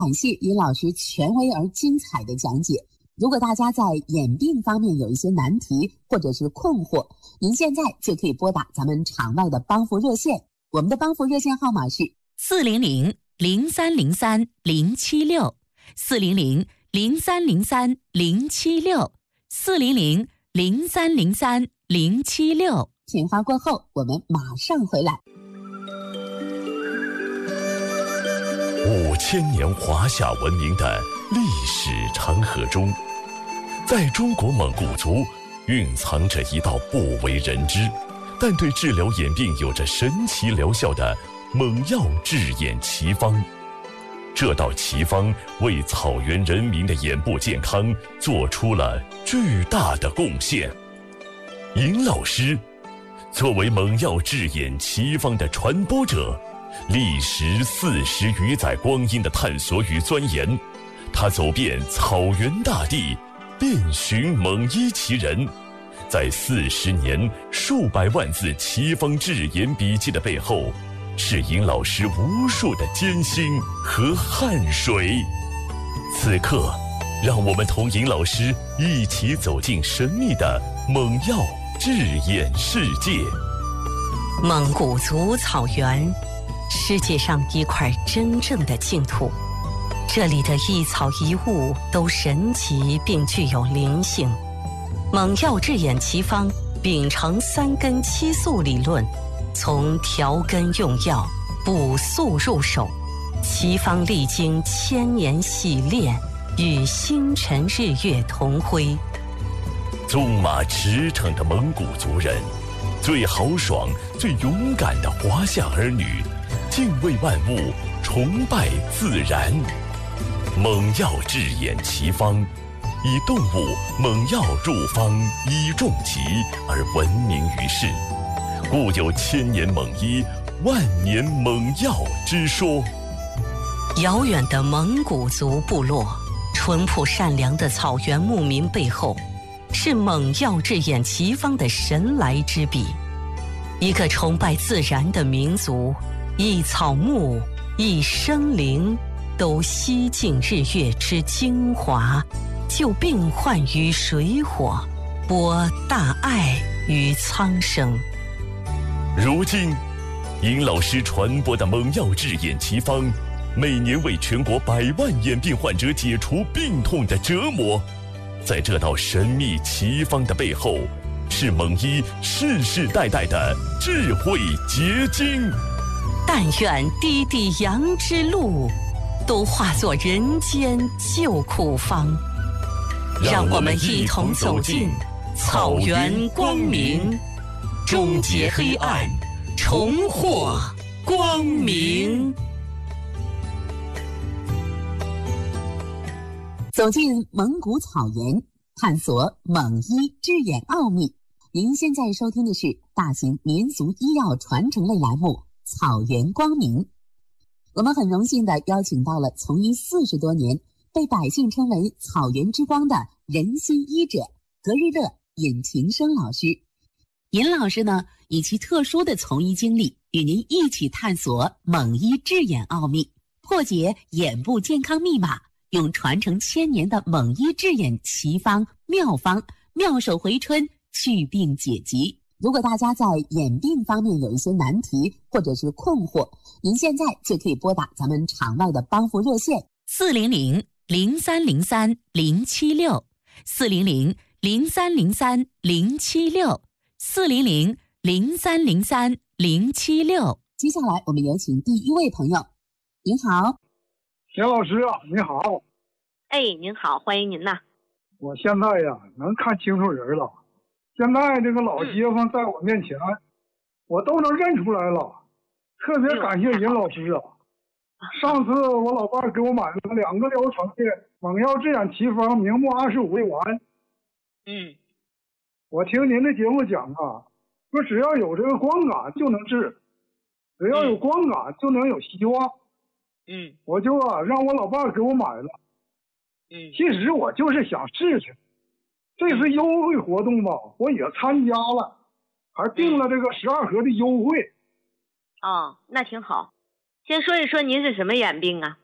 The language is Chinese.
感谢尹老师权威而精彩的讲解。如果大家在眼病方面有一些难题或者是困惑，您现在就可以拨打咱们场外的帮扶热线，我们的帮扶热线号码是 400-303-076，400-0303-076，400-0303-076。 片花过后，我们马上回来。 5000年华夏文明的历史长河中，在中国蒙古族蕴藏着一道不为人知，但对治疗眼病有着神奇疗效的蒙药治眼奇方。这道奇方为草原人民的眼部健康做出了巨大的贡献。尹老师作为蒙药治眼奇方的传播者，历时40余载光阴的探索与钻研，他走遍草原大地，遍寻蒙医奇人，在40年数百万字奇方治眼笔记的背后，是尹老师无数的艰辛和汗水。此刻，让我们同尹老师一起走进神秘的蒙药治眼世界。 蒙古族草原，世界上一块真正的净土，这里的一草一物都神奇并具有灵性。蒙药治眼奇方秉承3根7素理论，从调根用药、补素入手，奇方历经1000年洗炼，与星辰日月同辉。 纵马驰骋的蒙古族人，最豪爽、最勇敢的华夏儿女，敬畏万物，崇拜自然。蒙药治眼奇方，以动物蒙药入方以重疾而闻名于世，故有1000年蒙医、万年蒙药之说。 遥远的蒙古族部落，淳朴善良的草原牧民背后，是蒙药治眼奇方的神来之笔。一个崇拜自然的民族，一草木，一生灵，都吸尽日月之精华，救病患于水火，播大爱于苍生。 如今，尹老师传播的蒙药治眼奇方，每年为全国100万眼病患者解除病痛的折磨。在这道神秘奇方的背后，是蒙医世世代代的智慧结晶。 但愿滴滴阳之路，都化作人间救苦方。让我们一同走进草原光明，终结黑暗，重获光明。 走进蒙古草原，探索蒙医治眼奥秘。您现在收听的是大型民俗医药传承类栏目《草原光明》。我们很荣幸地邀请到了从医40多年，被百姓称为草原之光的人心医者格日乐尹晴生老师。尹老师呢，以其特殊的从医经历，与您一起探索蒙医治眼奥秘，破解眼部健康密码，用传承1000年的蒙医治眼奇方妙方，妙手回春，祛病解疾。如果大家在眼病方面有一些难题或者是困惑，您现在就可以拨打咱们场外的帮扶热线 400-303-076，400-0303-076。 接下来我们有请第一位朋友。您好。 田老师啊，你好。 哎，您好，欢迎您呐。 我现在呀能看清楚人了，现在这个老街坊在我面前，我都能认出来了，特别感谢尹老师啊。上次我老伴给我买了2个疗程的蒙药治眼奇方，明目25味丸。我听您的节目讲啊，说只要有这个光感就能治，只要有光感就能有希望。我就让我老伴给我买了。其实我就是想试试，这次优惠活动吧，我也参加了，还订了这个12盒的优惠。 那挺好。先说一说您是什么眼病啊？